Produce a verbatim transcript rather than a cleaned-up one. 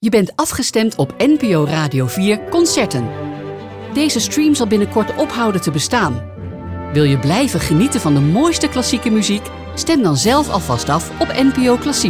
Je bent afgestemd op N P O Radio vier Concerten. Deze stream zal binnenkort ophouden te bestaan. Wil je blijven genieten van de mooiste klassieke muziek? Stem dan zelf alvast af op N P O Klassiek.